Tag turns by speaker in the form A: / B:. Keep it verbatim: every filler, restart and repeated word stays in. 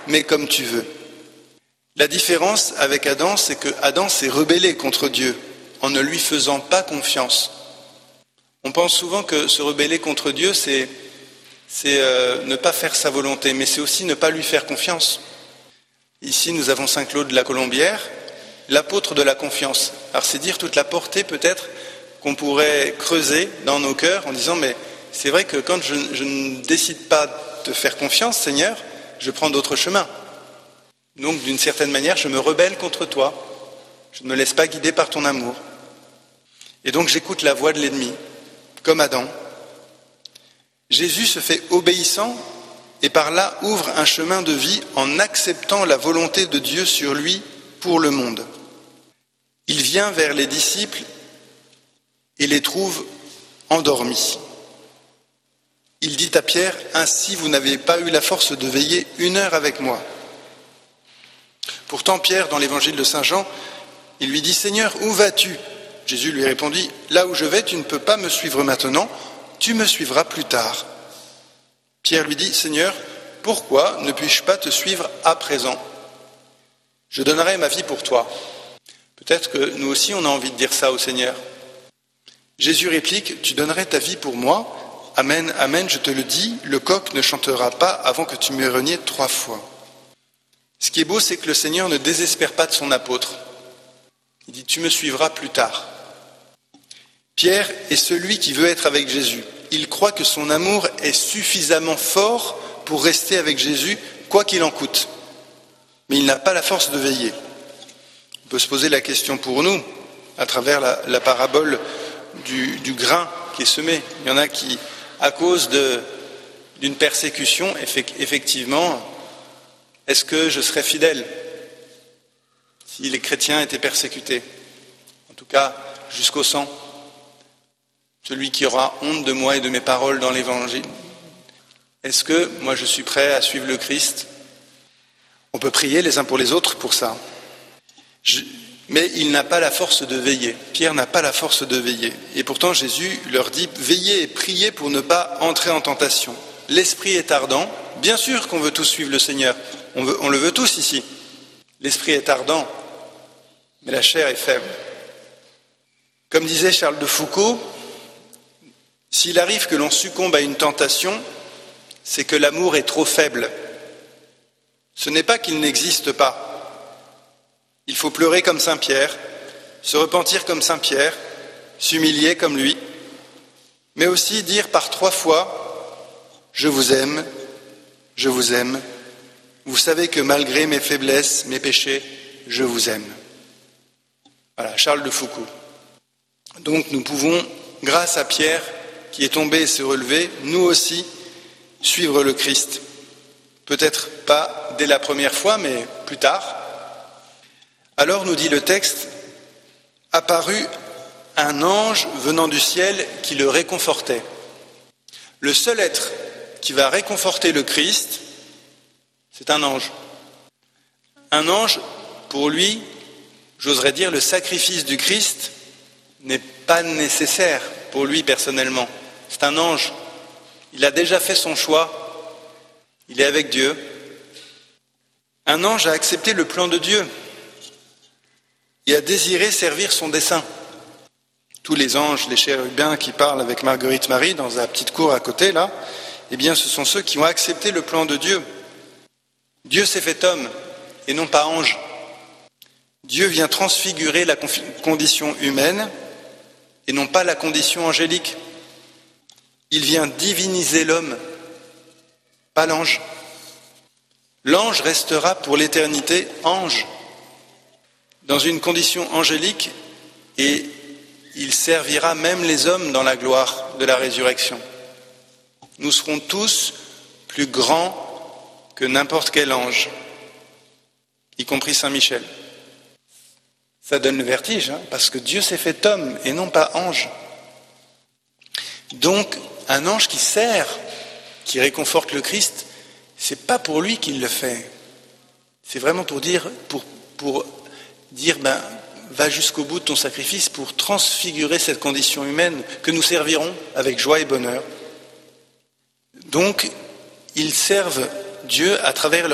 A: mais comme tu veux. La différence avec Adam, c'est que Adam s'est rebellé contre Dieu en ne lui faisant pas confiance. On pense souvent que se rebeller contre Dieu, c'est, c'est euh, ne pas faire sa volonté, mais c'est aussi ne pas lui faire confiance. Ici, nous avons saint Claude de la Colombière, l'apôtre de la confiance. Alors c'est dire toute la portée peut-être qu'on pourrait creuser dans nos cœurs en disant mais c'est vrai que quand je, je ne décide pas de faire confiance, Seigneur, je prends d'autres chemins. Donc d'une certaine manière, je me rebelle contre toi. Je ne me laisse pas guider par ton amour. Et donc j'écoute la voix de l'ennemi, comme Adam. Jésus se fait obéissant et par là ouvre un chemin de vie en acceptant la volonté de Dieu sur lui pour le monde. Il vient vers les disciples et les trouve endormis. Il dit à Pierre, « Ainsi vous n'avez pas eu la force de veiller une heure avec moi. » Pourtant Pierre, dans l'évangile de saint Jean, il lui dit, « Seigneur, où vas-tu » Jésus lui répondit, « Là où je vais, tu ne peux pas me suivre maintenant, tu me suivras plus tard. » Pierre lui dit, « Seigneur, pourquoi ne puis-je pas te suivre à présent ? Je donnerai ma vie pour toi. » Peut-être que nous aussi on a envie de dire ça au Seigneur. Jésus réplique, « Tu donnerais ta vie pour moi ? Amen, amen, je te le dis, le coq ne chantera pas avant que tu m'aies renié trois fois. » Ce qui est beau, c'est que le Seigneur ne désespère pas de son apôtre. Il dit, tu me suivras plus tard. Pierre est celui qui veut être avec Jésus. Il croit que son amour est suffisamment fort pour rester avec Jésus, quoi qu'il en coûte. Mais il n'a pas la force de veiller. On peut se poser la question pour nous, à travers la, la parabole du, du grain qui est semé. Il y en a qui, à cause de, d'une persécution, effectivement, est-ce que je serais fidèle si les chrétiens étaient persécutés? En tout cas, jusqu'au sang. Celui qui aura honte de moi et de mes paroles dans l'Évangile. Est-ce que moi je suis prêt à suivre le Christ? On peut prier les uns pour les autres pour ça. Je... Mais il n'a pas la force de veiller. Pierre n'a pas la force de veiller. Et pourtant Jésus leur dit, veillez et priez pour ne pas entrer en tentation. L'esprit est ardent. Bien sûr qu'on veut tous suivre le Seigneur. On, veut, on le veut tous ici. L'esprit est ardent, mais la chair est faible. Comme disait Charles de Foucault, s'il arrive que l'on succombe à une tentation, c'est que l'amour est trop faible. Ce n'est pas qu'il n'existe pas. Il faut pleurer comme Saint Pierre, se repentir comme Saint Pierre, s'humilier comme lui, mais aussi dire par trois fois « Je vous aime, je vous aime, vous savez que malgré mes faiblesses, mes péchés, je vous aime. » Voilà, Charles de Foucault. Donc nous pouvons, grâce à Pierre, qui est tombé et s'est relevé, nous aussi, suivre le Christ. Peut-être pas dès la première fois, mais plus tard. Alors, nous dit le texte, apparut un ange venant du ciel qui le réconfortait. Le seul être qui va réconforter le Christ, c'est un ange. Un ange, pour lui, j'oserais dire, le sacrifice du Christ n'est pas nécessaire pour lui personnellement. C'est un ange. Il a déjà fait son choix. Il est avec Dieu. Un ange a accepté le plan de Dieu et a désiré servir son dessein. Tous les anges, les chérubins qui parlent avec Marguerite Marie dans la petite cour à côté, là, eh bien, ce sont ceux qui ont accepté le plan de Dieu. Dieu s'est fait homme et non pas ange. Dieu vient transfigurer la condition humaine et non pas la condition angélique. Il vient diviniser l'homme, pas l'ange. L'ange restera pour l'éternité ange, dans une condition angélique, et il servira même les hommes dans la gloire de la résurrection. Nous serons tous plus grands que n'importe quel ange, y compris Saint Michel. Ça donne le vertige, hein, parce que Dieu s'est fait homme et non pas ange. Donc, un ange qui sert, qui réconforte le Christ, c'est pas pour lui qu'il le fait. C'est vraiment pour dire, pour, pour dire, ben, va jusqu'au bout de ton sacrifice pour transfigurer cette condition humaine que nous servirons avec joie et bonheur. Donc, ils servent Dieu à travers leur